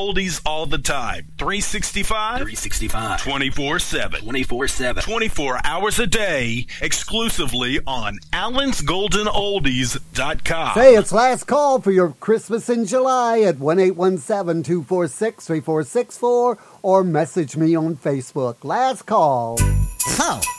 oldies all the time. 365? 365. 24/7. 24/7. 24 hours a day, exclusively on allensgoldenoldies.com. Say, it's last call for your Christmas in July at 1-817-246-3464 or message me on Facebook. Last call. Oh,